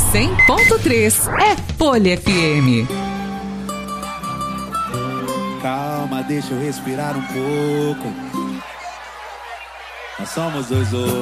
100.3 é Folha FM. Calma, deixa eu respirar um pouco. Nós somos dois.